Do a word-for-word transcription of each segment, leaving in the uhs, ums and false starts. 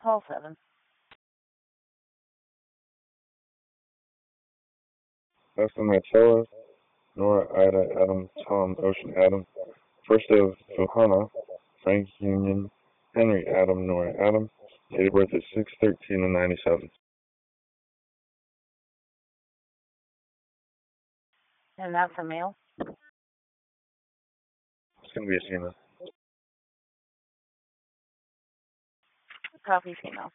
Call seven. Alpha Marcellus, Nora Ida Adam Tom Ocean Adam, first of Johanna, Frank Union, Henry Adam Nora Adam, date of birth is six thirteen and ninety-seven. And that's a male? It's going to be a female. Copy female.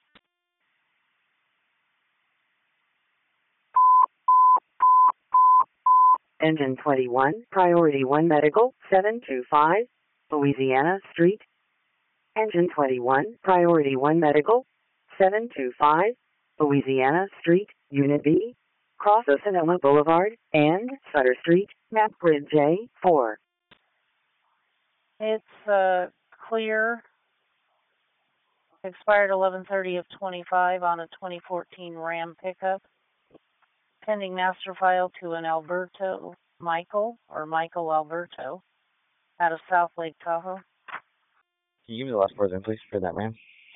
Engine twenty-one, Priority one Medical, seven two five, Louisiana Street. Engine twenty-one, Priority one Medical, seven two five, Louisiana Street, Unit B, cross of Sonoma Boulevard and Sutter Street, map grid J four. It's uh, clear. Expired eleven thirty of twenty-five on a twenty fourteen Ram pickup. Pending master file to an Alberto Michael or Michael Alberto out of South Lake Tahoe. Can you give me the last four then, please, for that Ram?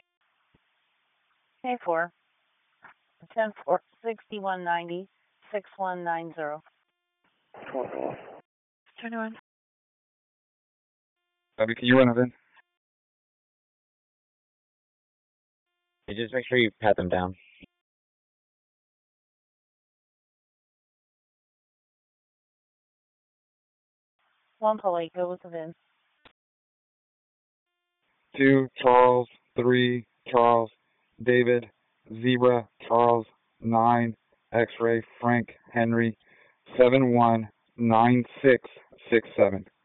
K four. ten four, sixty-one ninety, six one nine zero. Turn on. Bobby, can you run it in? Hey, just make sure you pat them down. One Palaco with the V I N. Two, Charles, three, Charles, David, Zebra, Charles, nine, X-ray, Frank, Henry, seven one nine six six seven.